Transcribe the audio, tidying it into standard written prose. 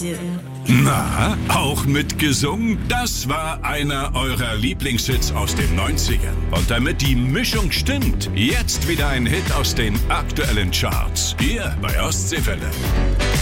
Do. Na, auch mitgesungen? Das war einer eurer Lieblingshits aus den 90ern. Und damit die Mischung stimmt, jetzt wieder ein Hit aus den aktuellen Charts. Hier bei Ostseewelle.